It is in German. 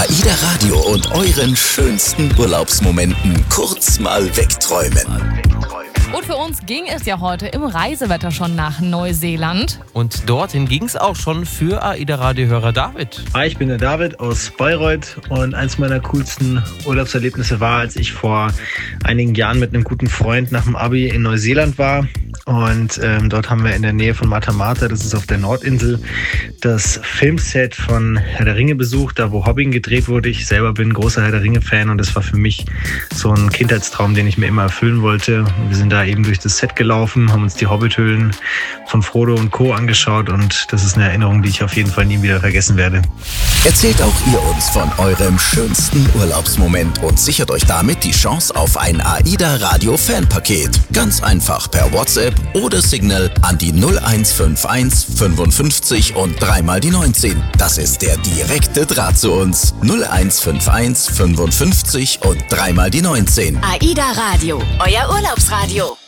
AIDA Radio und euren schönsten Urlaubsmomenten kurz mal wegträumen. Und für uns ging es ja heute im Reisewetter schon nach Neuseeland. Und dorthin ging es auch schon für AIDA-Radiohörer David. Hi, ich bin der David aus Bayreuth und eins meiner coolsten Urlaubserlebnisse war, als ich vor einigen Jahren mit einem guten Freund nach dem Abi in Neuseeland war. Und dort haben wir in der Nähe von Matamata, das ist auf der Nordinsel, das Filmset von Herr der Ringe besucht, da wo Hobbing gedreht wurde. Ich selber bin großer Herr der Ringe-Fan und das war für mich so ein Kindheitstraum, den ich mir immer erfüllen wollte. Und wir sind da eben durch das Set gelaufen, haben uns die Hobbithöhlen von Frodo und Co. angeschaut und das ist eine Erinnerung, die ich auf jeden Fall nie wieder vergessen werde. Erzählt auch ihr uns von eurem schönsten Urlaubsmoment und sichert euch damit die Chance auf ein AIDA Radio Fanpaket. Ganz einfach per WhatsApp oder Signal an die 0151 55 und 3 mal die 19. Das ist der direkte Draht zu uns. 0151 55 und 3 mal die 19. AIDA Radio, euer Urlaubsradio.